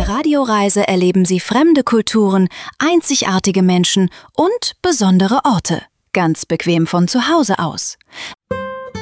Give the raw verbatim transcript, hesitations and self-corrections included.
der Radioreise erleben Sie fremde Kulturen, einzigartige Menschen und besondere Orte. Ganz bequem von zu Hause aus.